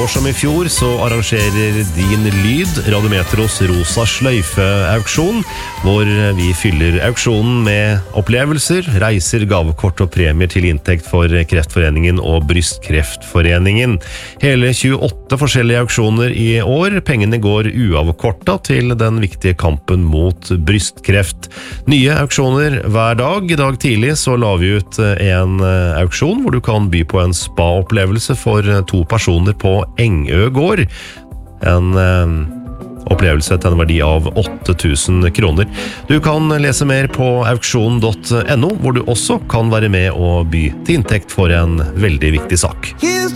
år som i fjor så arrangerer Din Lyd Radiometros Rosa Sløyfe-auksjon, hvor vi fyller auksjonen med opplevelser, reiser, gavekort og premier til inntekt for Kreftforeningen og Brystkreftforeningen. Hele 28 forskjellige auksjoner i år. Pengene går uavkortet til den viktige kampen mot brystkreft. Nye auksjoner hver dag. I dag tidlig så la vi ut en auksjon hvor du kan by på en spa-opplevelse for 2 personer på Engø gård. En opplevelse til en verdi av 8.000 kroner. Du kan lese mer på auksjon.no, hvor du også kan være med og by til inntekt for en veldig viktig sak.